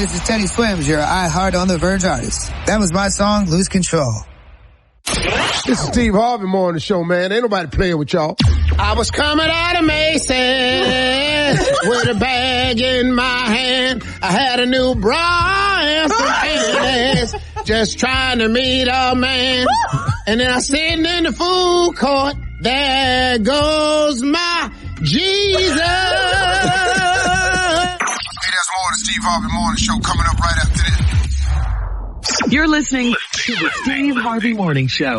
this is Teddy Swims, your iHeart on the Verge artist. That was my song, Lose Control. This is Steve Harvey Morning Show, man. Ain't nobody playing with y'all. I was coming out of Macy's with a bag in my hand. I had a new bra and some panties, just trying to meet a man. And then I sitting in the food court. There goes my Jesus. Hey, that's more of the Steve Harvey Morning Show coming up right after this. You're listening to the Steve Harvey Morning Show.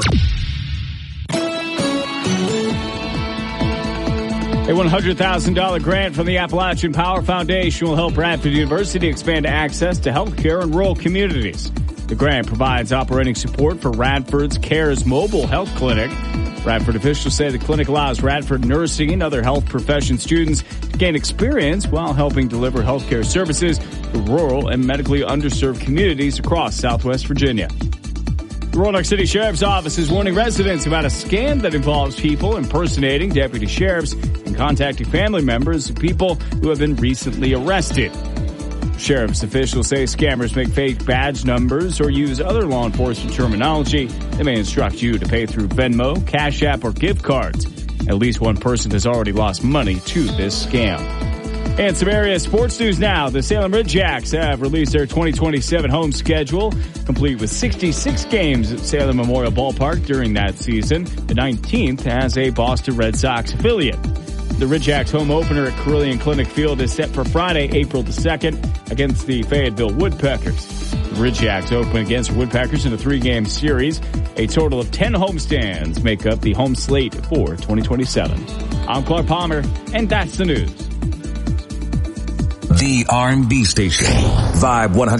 A $100,000 grant from the Appalachian Power Foundation will help Radford University expand access to health care in rural communities. The grant provides operating support for Radford's CARES mobile health clinic. Radford officials say the clinic allows Radford nursing and other health profession students to gain experience while helping deliver healthcare services to rural and medically underserved communities across Southwest Virginia. The Roanoke City Sheriff's Office is warning residents about a scam that involves people impersonating deputy sheriffs and contacting family members of people who have been recently arrested. Sheriff's officials say scammers make fake badge numbers or use other law enforcement terminology. They may instruct you to pay through Venmo, Cash App, or gift cards. At least one person has already lost money to this scam. And some area sports news now. The Salem Ridgejacks have released their 2027 home schedule, complete with 66 games at Salem Memorial Ballpark during that season. The 19th as a Boston Red Sox affiliate. The Ridgejacks home opener at Carillion Clinic Field is set for Friday, April the 2nd against the Fayetteville Woodpeckers. The Ridgejacks open against the Woodpeckers in a 3-game series. A total of 10 homestands make up the home slate for 2027. I'm Clark Palmer, and that's the news. The R&B station. Vibe 100.